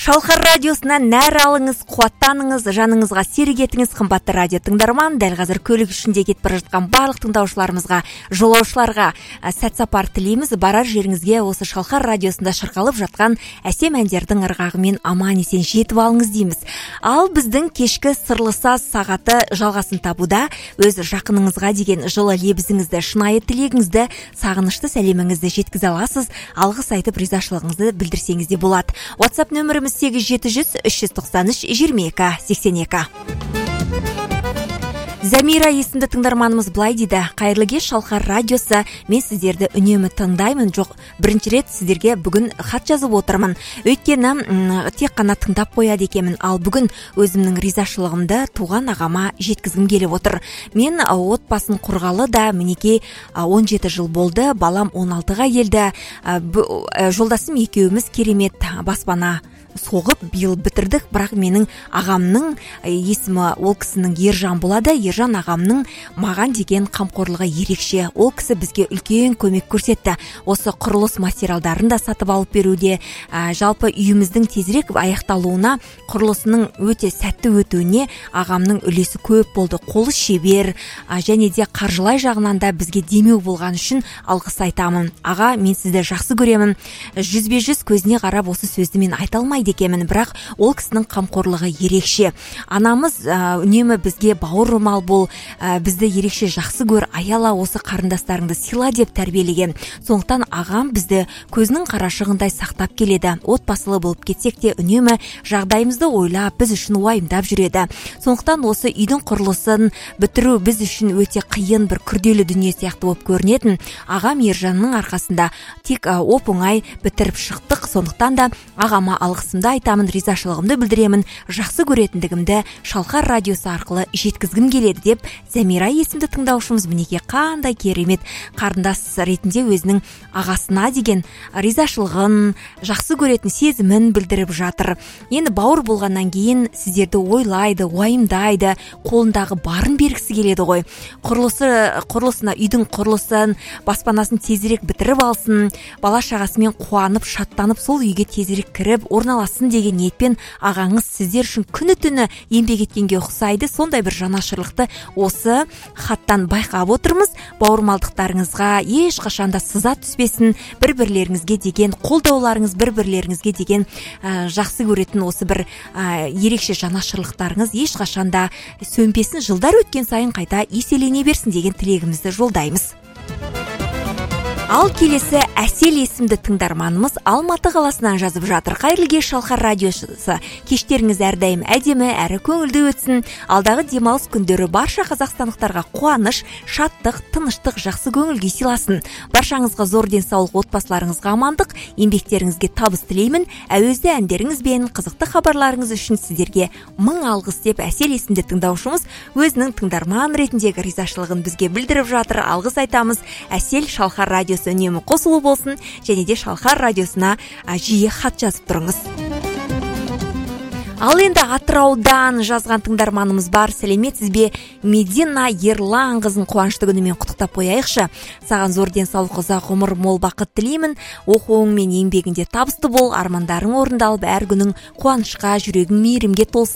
Шалқар радиосынан нәр алыңыз, қуаттаныңыз, жаныңызға серік етіңіз, қымбатты радио тыңдарман. Дәл қазір көлік ішінде кетіп бара жатқан барлық тыңдаушыларымызға, жолаушыларға сәт сапар тілейміз. Барар жеріңізге осы Шалқар радиосында шырқалып жатқан әсем әндердің ырғағымен аман есен жетіп алыңыз дейміз. Ал біздің кешкі сырлы саз сағаты жалғасын табуда. Өз жақыныңызға деген жылы лебізіңізді, шынайы тілегіңізді, сағынышты сәлеміңізді жеткізе аласыз. Алғыс айтып ризашылығыңызды білдірсеңіз де болады. WhatsApp нөміріміз 8-700-393-22-82. Замира есімді тыңдарманымыз былай дейді: қайырлы кеш, Шалқар радиосы, мен сіздерді үнемі тыңдаймын. Жоқ, бірінші рет сіздерге бүгін хат жазып отырмын. Өйткені тек қана тыңдап қояды екенмін. Ал бүгін өзімнің ризашылығымды туған ағама жеткізгім келіп отыр. Мен отбасын құрғалы да мінекей 17 жыл болды. Балам 16-ға келді. Жолдасым екеуміз керемет баспана соғып биыл бітірдік. Бірақ менің ағамның есімі, ол кісінің Ержан болады. Ержан ағамның маған деген қамқорлығы ерекше. Ол кісі бізге үлкен көмек көрсетті. Осы құрылыс материалдарын да сатып алып беруде, жалпы үйіміздің тезірек аяқталуына, құрылысының өте сәтті өтуіне ағамның үлесі көп болды. Қолы шебер, және де қаржылай жағынан да бізге демеу болған үшін алғыс айтамын. Аға, мен сізді жақсы көремін. Жүзбе-жүз көзіне қарап осы сөзді мен айта алмайды екенмін, бірақ ол кісінің қамқорлығы ерекше. Анамыз үнемі бізге бауырмал бол, бізді ерекше жақсы көр, аяла, осы қарындастарыңды сыйла деп тәрбиелеген. Сондықтан ағам бізді көзінің қарашығындай сақтап келеді. Отбасылы болып кетсек те үнемі жағдайымызды ойлап, біз үшін уайымдап жүреді. Сондықтан осы үйдің құрылысын бітіру біз үшін өте қиын, бір күрделі дүние сияқты болып көрінетін. Ағам Ержанның арқасында тек оп-оңай бітіріп шықтық. Сондықтан да ағама алғысымды айтамын, ризашылығымды білдіремін, жақсы көретіндігімді Шалқар радиосы арқылы жеткізгім келеді деп Замира есімді тыңдаушымыз мінекей қандай керемет қарындас ретінде өзінің ағасына деген ризашылығын, жақсы көретін сезімін білдіріп жатыр. Енді бауыр болғаннан кейін сіздерді ойлайды, уайымдайды, қолындағы барын бергісі келеді ғой. Құрылысына, үйдің құрылысын, баспанасын тезірек бітіріп алсын, бала шағасымен қуанып, шаттанып, сол үйге тезірек кіріп орналасын деген ниетпен ағаңыз сіздер үшін күні түні еңбек еткенге ұқсайды. Сондай бір жанашырлықты осы хаттан байқап отырмыз. Бауырмалдықтарыңызға ешқашанда сыза түспесін, бір-бірлеріңізге деген қолдауларыңыз, бір-бірлеріңізге деген жақсы көретін осы бір ерекше жанашырлықтарыңыз ешқашанда сөнбесін, жылдар өткен сайын қайта еселене берсін деген тілегімізді жолдаймыз. Ал келесі Әсел есімді тыңдарманымыз Алматы қаласынан жазып жатыр. Қайырлы кеш, Шалқар радиосы. Кештеріңіз әрдайым әдемі әрі көңілді өтсін. Алдағы демалыс күндері барша қазақстандықтарға қуаныш, шаттық, тыныштық, жақсы көңілге сыйласын. Баршаңызға зор денсаулық, отбасыларыңызға амандық, еңбектеріңізге табыс тілеймін. Әуезді әндеріңіз бен қызықты хабарларыңыз үшін сіздерге мың алғыс деп Әсел есімді тыңдаушымыз өзінің тыңдарман ретіндегі ризашылығын бізге білдіріп жатыр. Алғыс айтамыз. Әсел, Шалқар радиосы үнемі қосылу болсын, және де Шалқар радиосына жиі хат жазып тұрыңыз. Ал енді Атыраудан жазған тыңдарманымыз бар. Сәлеметсіз бе? Медина Ерлан қызын қуанышты күнімен құттықтап қояйықшы. Саған зор денсаулық, ұзақ ғұмыр, мол бақыт тілеймін. Оқуың мен еңбегінде табысты бол, армандарың орындалып, әр күнің қуанышқа, жүрегің мейірімге толсын.